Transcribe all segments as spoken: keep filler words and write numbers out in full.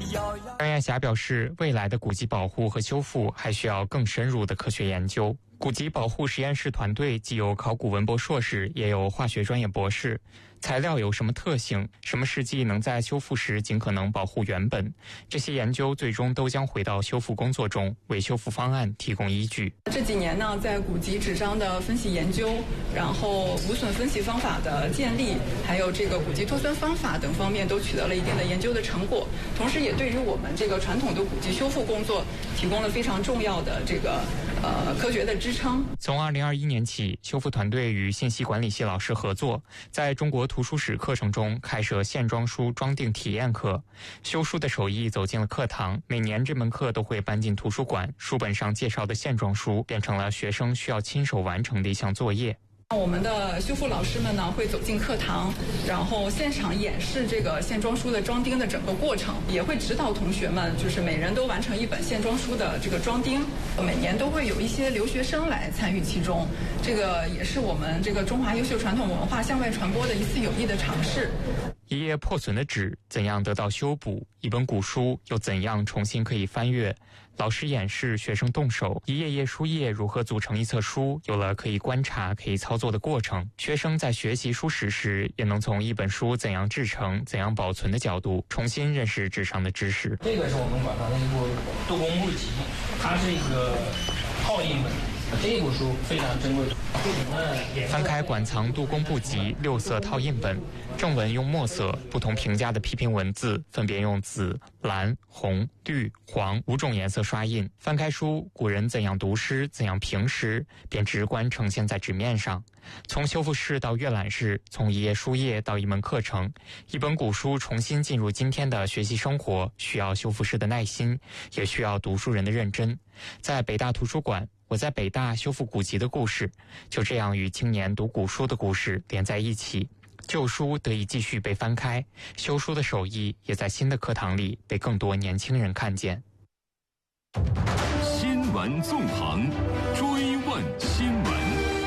张艳霞表示，未来的古籍保护和修复还需要更深入的科学研究。古籍保护实验室团队既有考古文博硕士，也有化学专业博士。材料有什么特性，什么试剂能在修复时尽可能保护原本，这些研究最终都将回到修复工作中，为修复方案提供依据。 这几年呢，在古籍纸张的分析研究，然后无损分析方法的建立，还有这个古籍脱酸方法等方面都取得了一定的研究的成果，同时也对于我们这个传统的古籍修复工作提供了非常重要的这个呃科学的支撑。 从二零二一年起，修复团队与信息管理系老师合作，在中国图书史课程中开设线装书装订体验课，修书的手艺走进了课堂。每年这门课都会搬进图书馆，书本上介绍的线装书变成了学生需要亲手完成的一项作业。 我们的修复老师们呢，会走进课堂，然后现场演示这个线装书的装订的整个过程，也会指导同学们，就是每人都完成一本线装书的这个装订。每年都会有一些留学生来参与其中，这个也是我们这个中华优秀传统文化向外传播的一次有益的尝试。 一页破损的纸怎样得到修补？一本古书又怎样重新可以翻阅？老师演示，学生动手，一页页书页如何组成一册书，有了可以观察、可以操作的过程。学生在学习书史时，也能从一本书怎样制成、怎样保存的角度，重新认识纸上的知识。 这个是我们馆藏的一部《杜工部集》，它是一个套印本。这部书非常珍贵， 翻开馆藏杜工部集六色套印本，正文用墨色，不同评价的批评文字分别用紫、蓝、红、绿、黄五种颜色刷印。翻开书，古人怎样读诗，怎样评诗，便直观呈现在纸面上。从修复室到阅览室，从一页书页到一门课程，一本古书重新进入今天的学习生活，需要修复师的耐心，也需要读书人的认真。在北大图书馆，我在北大修复古籍的故事，就这样与青年读古书的故事连在一起。旧书得以继续被翻开，修书的手艺也在新的课堂里被更多年轻人看见。 新闻纵横，追问新闻。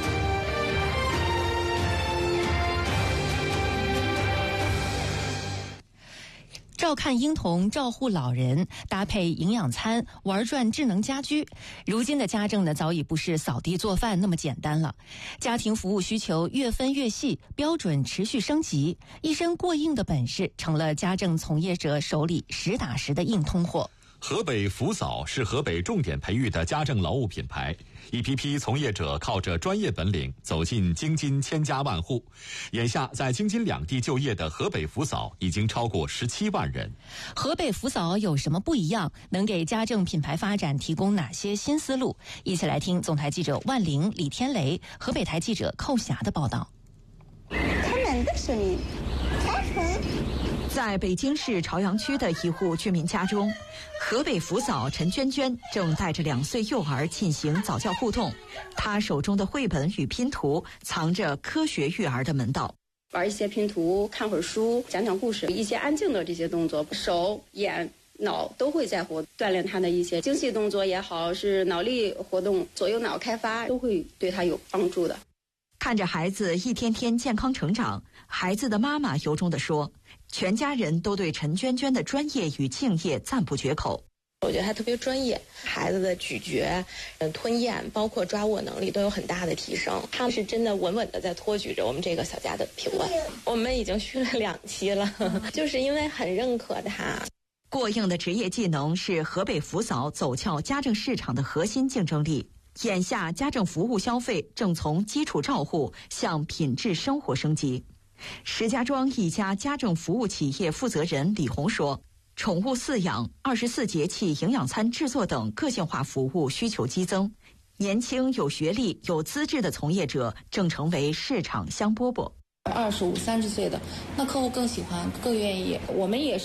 照看婴童，照护老人，搭配营养餐，玩转智能家居。如今的家政呢，早已不是扫地做饭那么简单了。家庭服务需求越分越细，标准持续升级，一身过硬的本事成了家政从业者手里实打实的硬通货。 河北福嫂是河北重点培育的家政劳务品牌，一批批从业者靠着专业本领走进京津千家万户。眼下在京津两地就业的河北福嫂已经超过十七万人。 河北福嫂有什么不一样？能给家政品牌发展提供哪些新思路？一起来听总台记者万玲、李天雷、河北台记者寇霞的报道。 开门的声音，开门。在北京市朝阳区的一户居民家中，河北福嫂陈娟娟正带着两岁幼儿进行早教互动。她手中的绘本与拼图藏着科学育儿的门道。 玩一些拼图，看会儿书，讲讲故事，一些安静的这些动作，手、眼、脑都会在活，锻炼他的一些精细动作也好，是脑力活动、左右脑开发，都会对他有帮助的。 看着孩子一天天健康成长，孩子的妈妈由衷地说，全家人都对陈娟娟的专业与敬业赞不绝口。 我觉得他特别专业，孩子的咀嚼、嗯吞咽，包括抓握能力都有很大的提升。他们是真的稳稳的在托举着我们这个小家的平稳。我们已经续了两期了，就是因为很认可他。 过硬的职业技能是河北福嫂走俏家政市场的核心竞争力。眼下家政服务消费正从基础照护向品质生活升级。石家庄一家家政服务企业负责人李红说，宠物饲养、二十四节气营养餐制作等个性化服务需求激增，年轻有学历有资质的从业者正成为市场香饽饽。 二十五、三十岁的，那客户更喜欢、更愿意。我们也是